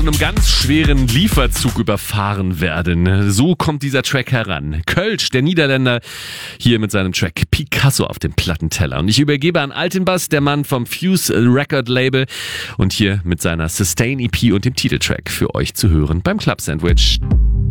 von einem ganz schweren Lieferzug überfahren werden. So kommt dieser Track heran. Kölsch, der Niederländer, hier mit seinem Track Picasso auf dem Plattenteller. Und ich übergebe an Altenbass, der Mann vom Fuse Record Label, und hier mit seiner Sustain EP und dem Titeltrack für euch zu hören beim Club Sandwich.